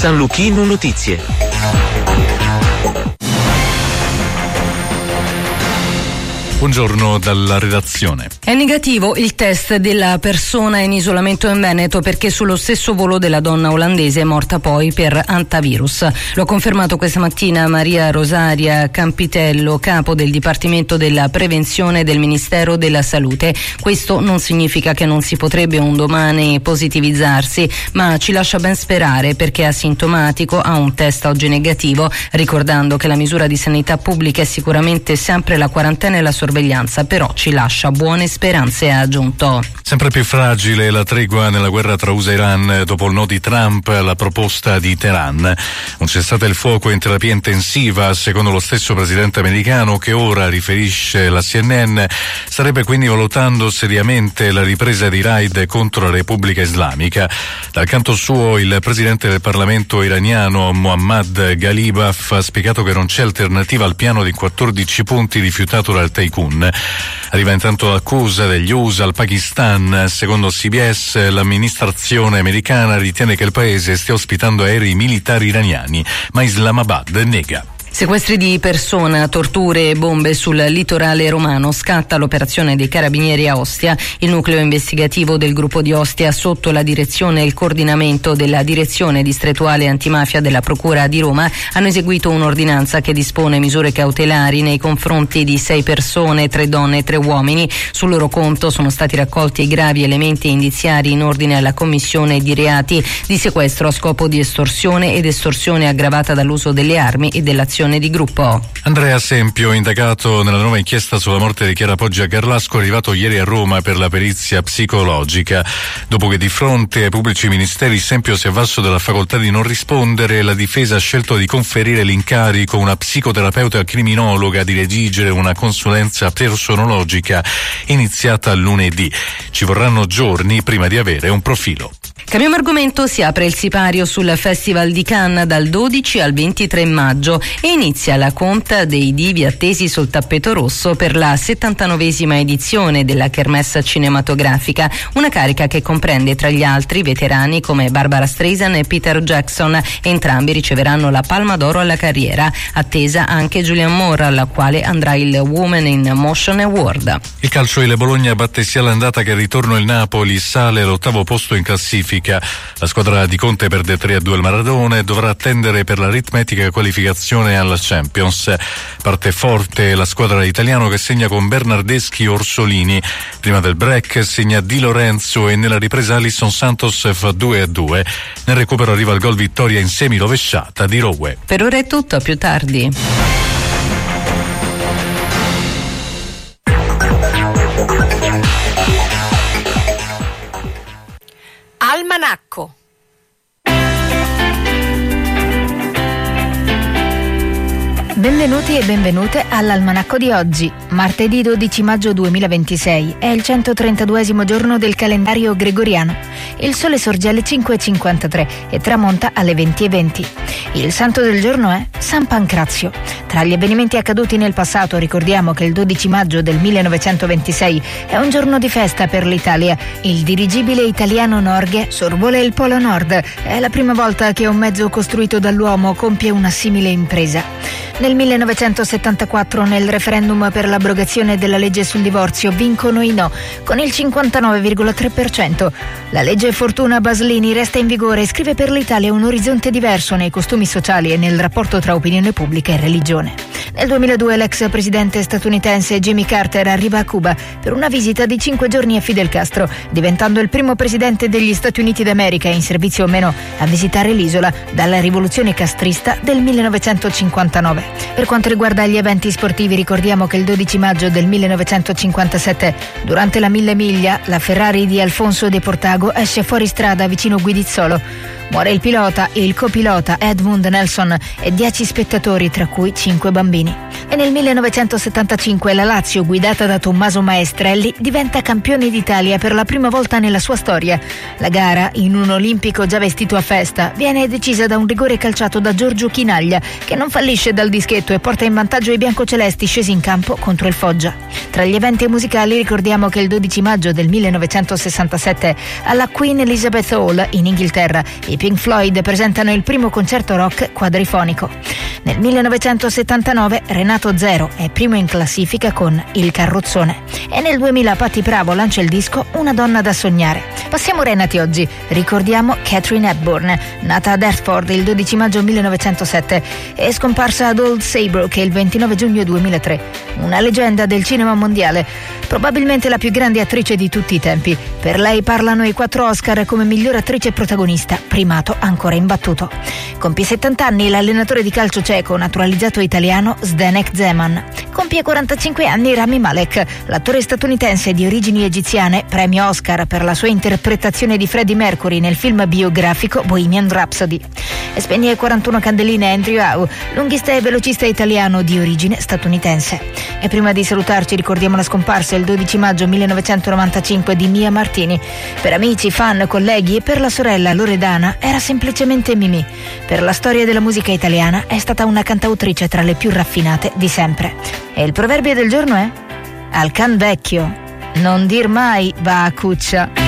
San Luchino Notizie. Buongiorno dalla redazione. È negativo il test della persona in isolamento in Veneto perché sullo stesso volo della donna olandese è morta poi per antivirus. Lo ha confermato questa mattina Maria Rosaria Campitello, capo del Dipartimento della Prevenzione del Ministero della Salute. Questo non significa che non si potrebbe un domani positivizzarsi, ma ci lascia ben sperare perché è asintomatico, ha un test oggi negativo, ricordando che la misura di sanità pubblica è sicuramente sempre la quarantena e la sorveglianza, però ci lascia buone speranze, ha aggiunto. Sempre più fragile la tregua nella guerra tra USA e Iran dopo il no di Trump alla proposta di Teheran. Un cessate il fuoco in terapia intensiva, secondo lo stesso presidente americano, che ora, riferisce la CNN, starebbe quindi valutando seriamente la ripresa di raid contro la Repubblica Islamica. Dal canto suo, il presidente del Parlamento iraniano Mohammad Ghalibaf ha spiegato che non c'è alternativa al piano di 14 punti rifiutato dal Taikun. Arriva intanto l'accusa degli USA al Pakistan. Secondo CBS, l'amministrazione americana ritiene che il paese stia ospitando aerei militari iraniani, ma Islamabad nega. Sequestri di persona, torture e bombe sul litorale romano. Scatta l'operazione dei carabinieri a Ostia. Il nucleo investigativo del gruppo di Ostia, sotto la direzione e il coordinamento della direzione distrettuale antimafia della Procura di Roma, hanno eseguito un'ordinanza che dispone misure cautelari nei confronti di 6 persone, 3 donne e 3 uomini. Sul loro conto sono stati raccolti gravi elementi indiziari in ordine alla commissione di reati di sequestro a scopo di estorsione ed estorsione aggravata dall'uso delle armi e dell'azione di gruppo. Andrea Sempio, indagato nella nuova inchiesta sulla morte di Chiara Poggi a Garlasco, è arrivato ieri a Roma per la perizia psicologica. Dopo che di fronte ai pubblici ministeri Sempio si è avvalso della facoltà di non rispondere, la difesa ha scelto di conferire l'incarico a una psicoterapeuta criminologa di redigere una consulenza personologica iniziata lunedì. Ci vorranno giorni prima di avere un profilo. Cambiamo argomento, si apre il sipario sul Festival di Cannes dal 12 al 23 maggio e inizia la conta dei divi attesi sul tappeto rosso per la 79esima edizione della Kermesse cinematografica, una carica che comprende tra gli altri veterani come Barbara Streisand e Peter Jackson. Entrambi riceveranno la Palma d'Oro alla carriera, attesa anche Julianne Moore, alla quale andrà il Women in Motion Award. Il calcio, il Bologna batte sia l'andata che il ritorno il Napoli, sale all'8° posto in classifica. La squadra di Conte perde 3-2 al Maradona e dovrà attendere per l'aritmetica qualificazione alla Champions. Parte forte la squadra italiana che segna con Bernardeschi e Orsolini. Prima del break segna Di Lorenzo e nella ripresa Alisson Santos fa 2-2. Nel recupero arriva il gol vittoria in semi-rovesciata di Rowe. Per ora è tutto, a più tardi. Almanacco. Benvenuti e benvenute all'Almanacco di oggi, martedì 12 maggio 2026. È il 132esimo giorno del calendario gregoriano. Il sole sorge alle 5:53 e tramonta alle 20:20. Il santo del giorno è San Pancrazio. Tra gli avvenimenti accaduti nel passato ricordiamo che il 12 maggio del 1926 è un giorno di festa per l'Italia. Il dirigibile italiano Norge sorvola il Polo Nord. È la prima volta che un mezzo costruito dall'uomo compie una simile impresa. Nel 1974, nel referendum per l'abrogazione della legge sul divorzio, vincono i no, con il 59,3%. La legge Fortuna Baslini resta in vigore e scrive per l'Italia un orizzonte diverso nei costumi sociali e nel rapporto tra opinione pubblica e religione. Nel 2002 l'ex presidente statunitense Jimmy Carter arriva a Cuba per una visita di 5 giorni a Fidel Castro, diventando il primo presidente degli Stati Uniti d'America, in servizio o meno, a visitare l'isola dalla rivoluzione castrista del 1959. Per quanto riguarda gli eventi sportivi, ricordiamo che il 12 maggio del 1957, durante la 1000 miglia, la Ferrari di Alfonso De Portago esce fuori strada vicino Guidizzolo. Muore il pilota e il copilota Edmund Nelson e 10 spettatori, tra cui 5 bambini. E nel 1975 la Lazio, guidata da Tommaso Maestrelli, diventa campione d'Italia per la prima volta nella sua storia. La gara, in un olimpico già vestito a festa, viene decisa da un rigore calciato da Giorgio Chinaglia, che non fallisce dal dischetto e porta in vantaggio i biancocelesti scesi in campo contro il Foggia. Tra gli eventi musicali ricordiamo che il 12 maggio del 1967 alla Queen Elizabeth Hall in Inghilterra I Pink Floyd presentano il primo concerto rock quadrifonico. Nel 1979 Renato Zero è primo in classifica con Il carrozzone. E nel 2000 Patti Bravo lancia il disco Una donna da sognare. Passiamo ora ai nati oggi. Ricordiamo Katharine Hepburn, nata ad Hertford il 12 maggio 1907 e scomparsa ad Old Saybrook il 29 giugno 2003. Una leggenda del cinema mondiale, probabilmente la più grande attrice di tutti i tempi. Per lei parlano i 4 Oscar come miglior attrice protagonista, primato ancora imbattuto. Compie 70 anni l'allenatore di calcio ceco naturalizzato italiano Zdeněk Zeman. Compie 45 anni Rami Malek, l'attore statunitense di origini egiziane, premio Oscar per la sua interpretazione di Freddie Mercury nel film biografico Bohemian Rhapsody. E spegne 41 candeline Andrew Howe, lunghista e velocista italiano di origine statunitense. E prima di salutarci ricordiamo la scomparsa il 12 maggio 1995 di Mia Martini. Per amici, fan, colleghi e per la sorella Loredana era semplicemente Mimì. Per la storia della musica italiana è stata una cantautrice tra le più raffinate di sempre. E il proverbio del giorno è: al can vecchio non dir mai va a cuccia.